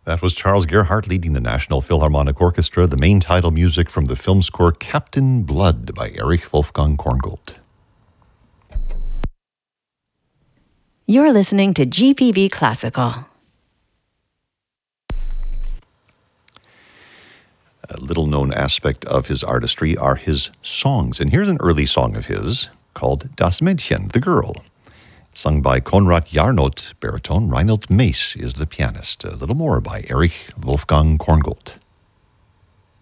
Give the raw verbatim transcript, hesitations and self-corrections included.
That was Charles Gerhardt leading the National Philharmonic Orchestra, the main title music from the film score Captain Blood by Erich Wolfgang Korngold. You're listening to G P B Classical. A little-known aspect of his artistry are his songs, and here's an early song of his called Das Mädchen, the Girl. Sung by Konrad Jarnot, baritone. Reinhold Mace is the pianist. A little more by Erich Wolfgang Korngold.